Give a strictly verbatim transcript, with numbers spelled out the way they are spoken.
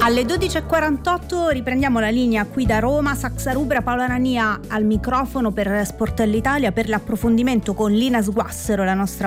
Alle dodici e quarantotto riprendiamo la linea qui da Roma. Saxa Rubra, Paola Nania al microfono per Sportello Italia per l'approfondimento con Lina Sguassero, la nostra